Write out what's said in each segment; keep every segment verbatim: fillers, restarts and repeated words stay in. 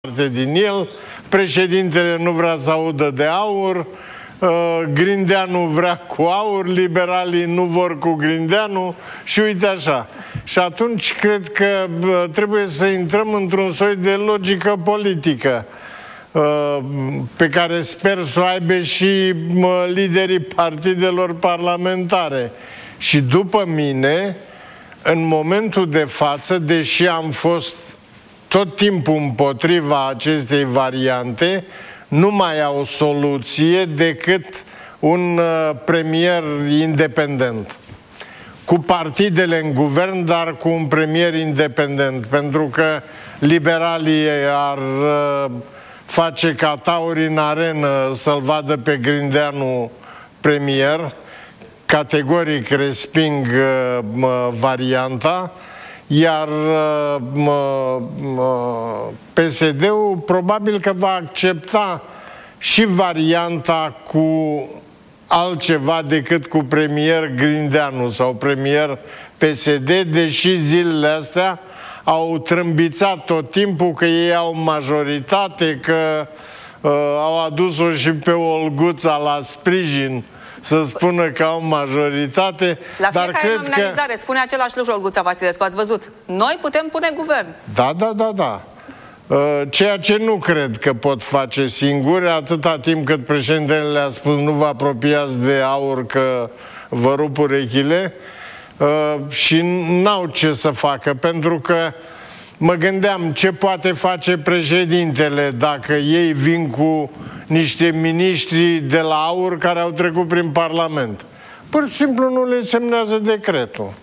parte din el, președintele nu vrea să audă de aur, Grindeanu vrea cu aur, liberalii nu vor cu Grindeanu și uite așa. Și atunci cred că trebuie să intrăm într-un soi de logică politică pe care sper să o aibă și liderii partidelor parlamentare. Și după mine, în momentul de față, deși am fost tot timpul împotriva acestei variante, nu mai au soluție decât un uh, premier independent. Cu partidele în guvern, dar cu un premier independent. Pentru că liberalii ar uh, face ca tauri în arenă să-l vadă pe Grindeanu premier. Categoric resping uh, varianta. Iar P S D-ul probabil că va accepta și varianta cu altceva decât cu premier Grindeanu sau premier P S D, deși zilele astea au trâmbițat tot timpul că ei au majoritate, că uh, au adus-o și pe Olguța la sprijin să spună că au majoritate. La dar fiecare cred nominalizare că... spune același lucru Olguța Vasilescu, ați văzut. Noi putem pune guvern. Da, da, da, da. Ceea ce nu cred că pot face singuri, atâta timp cât președintele le-a spus nu vă apropiați de aur că vă rup urechile, și n-au ce să facă, pentru că mă gândeam ce poate face președintele dacă ei vin cu niște miniștri de la aur care au trecut prin Parlament. Pur și simplu nu le semnează decretul.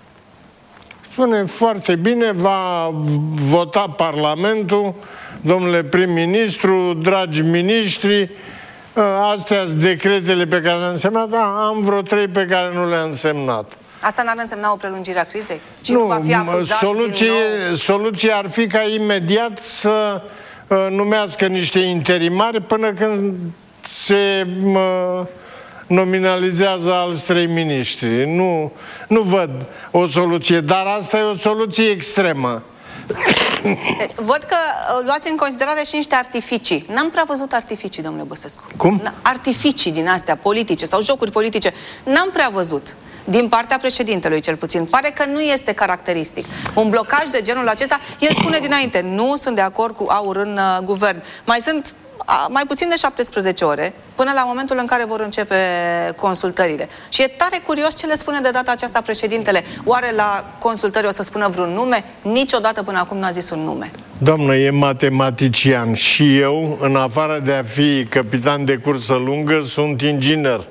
Spune foarte bine, va vota Parlamentul, domnule prim-ministru, dragi miniștri, astea sunt decretele pe care le-am semnat, da, am vreo trei pe care nu le-am semnat. Asta n-ar însemna o prelungire a crizei? Și nu, nu va fi acuzat soluție, din nou? Soluția ar fi ca imediat să uh, numească niște interimari până când se uh, nominalizează alți trei miniștri. Nu, nu văd o soluție, dar asta e o soluție extremă. Deci, văd că luați în considerare și niște artificii. N-am prea văzut artificii, domnule Băsescu. Cum? Artificii din astea politice sau jocuri politice. N-am prea văzut. Din partea președintelui, cel puțin. Pare că nu este caracteristic. Un blocaj de genul acesta, el spune dinainte, nu sunt de acord cu aur în uh, guvern. Mai sunt a, mai puțin de șaptesprezece ore până la momentul în care vor începe consultările. Și e tare curios ce le spune de data aceasta președintele. Oare la consultări o să spună vreun nume? Niciodată până acum n-a zis un nume. Doamnă, e matematician și eu, în afară de a fi capitan de cursă lungă, sunt inginer.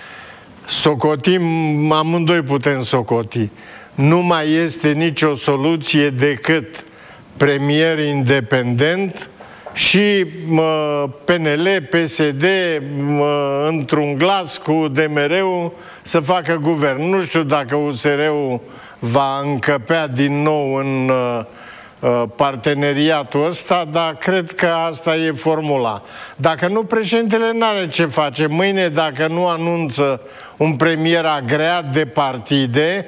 Socotim, amândoi putem socoti. Nu mai este nicio soluție decât premier independent și mă, P N L, P S D, într-un glas cu D M R-ul să facă guvern. Nu știu dacă U S R-ul va încăpea din nou în uh, parteneriatul ăsta, dar cred că asta e formula. Dacă nu, președintele n-are ce face. Mâine, dacă nu anunță un premier agreat de partide,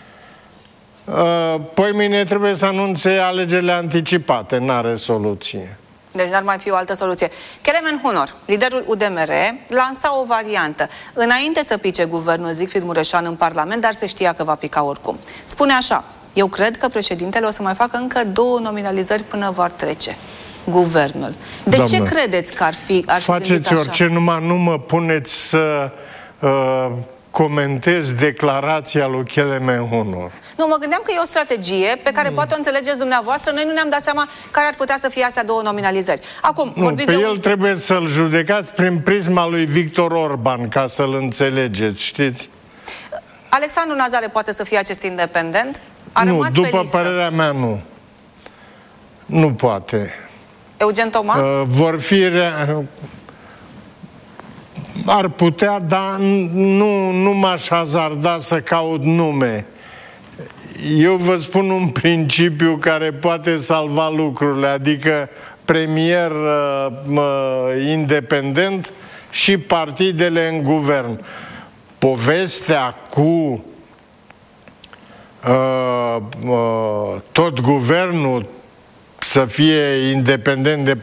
uh, poi mâine trebuie să anunțe alegerile anticipate. N-are soluție. Deci n-ar mai fi o altă soluție. Kelemen Hunor, liderul U D M R, lansa o variantă. Înainte să pice guvernul Siegfried Mureșan în Parlament, dar se știa că va pica oricum. Spune așa: eu cred că președintele o să mai facă încă două nominalizări până va trece guvernul. De Doamnă, ce credeți că ar fi, ar fi faceți orice, numai nu mă puneți să uh, comentez declarația lui Kelemen Hunor. Nu, mă gândeam că e o strategie pe care mm. poate o înțelegeți dumneavoastră. Noi nu ne-am dat seama care ar putea să fie astea două nominalizări. Acum, nu, vorbiți pe de el un... trebuie să-l judecați prin prisma lui Victor Orban, ca să-l înțelegeți, știți? Alexandru Nazare poate să fie acest independent? A nu, rămas după pe listă. părerea mea, nu. Nu poate. Eugen Tomac? Uh, vor fi... Rea... Ar putea, dar nu, nu m-aș hazarda să caut nume. Eu vă spun un principiu care poate salva lucrurile, adică premier uh, independent și partidele în guvern. Povestea cu uh, uh, tot guvernul, să fie independent de